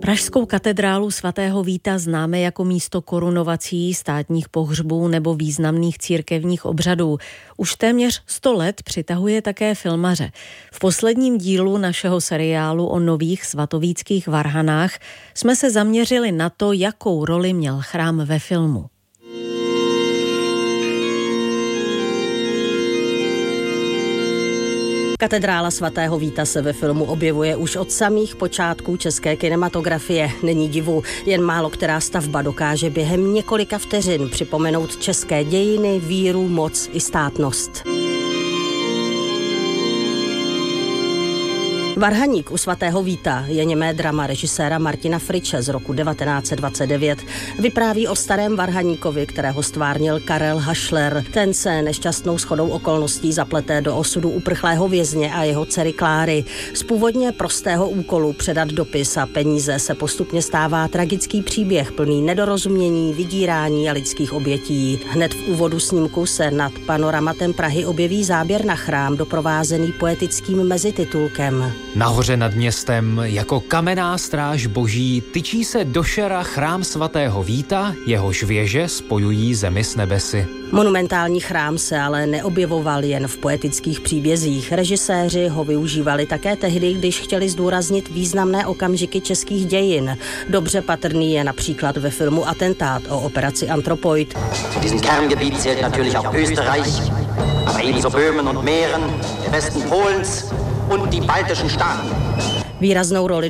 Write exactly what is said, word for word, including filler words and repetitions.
Pražskou katedrálu svatého Víta známe jako místo korunovací, státních pohřbů nebo významných církevních obřadů. Už téměř sto let přitahuje také filmaře. V posledním dílu našeho seriálu o nových svatovíckých varhanách jsme se zaměřili na to, jakou roli měl chrám ve filmu. Katedrála svatého Víta se ve filmu objevuje už od samých počátků české kinematografie. Není divu, jen málo která stavba dokáže během několika vteřin připomenout české dějiny, víru, moc i státnost. Varhaník u svatého Víta je němé drama režiséra Martina Friče z roku devatenáct set dvacet devět. Vypráví o starém varhaníkovi, kterého stvárnil Karel Hašler. Ten se nešťastnou shodou okolností zapleté do osudu uprchlého vězně a jeho dcery Kláry. Z původně prostého úkolu předat dopis a peníze se postupně stává tragický příběh plný nedorozumění, vydírání a lidských obětí. Hned v úvodu snímku se nad panoramatem Prahy objeví záběr na chrám doprovázený poetickým mezititulkem. Nahoře nad městem jako kamenná stráž boží tyčí se do šera chrám svatého Víta, jehož věže spojují zemi s nebesy. Monumentální chrám se ale neobjevoval jen v poetických příbězích. Režiséři ho využívali také tehdy, když chtěli zdůraznit významné okamžiky českých dějin. Dobře patrný je například ve filmu Atentát o operaci Anthropoid. Zu diesem Kerngebiet zählt natürlich auch Österreich, aber ebenso Böhmen und Mähren, der Westen Polens und die baltischen Staaten. Výraznou roli